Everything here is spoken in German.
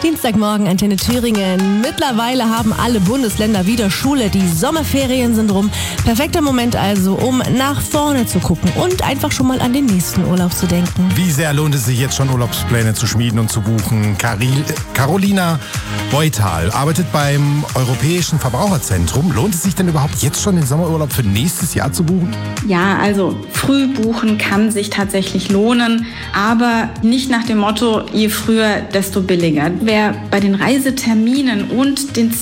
Dienstagmorgen, Antenne Thüringen. Mittlerweile haben alle Bundesländer wieder Schule. Die Sommerferien sind rum. Perfekter Moment also, um nach vorne zu gucken und einfach schon mal an den nächsten Urlaub zu denken. Wie sehr lohnt es sich jetzt schon, Urlaubspläne zu schmieden und zu buchen? Carolina Beuthal arbeitet beim Europäischen Verbraucherzentrum. Lohnt es sich denn überhaupt jetzt schon den Sommerurlaub für nächstes Jahr zu buchen? Ja, also früh buchen kann sich tatsächlich lohnen, aber nicht nach dem Motto, je früher, desto billiger. Wer bei den Reiseterminen und den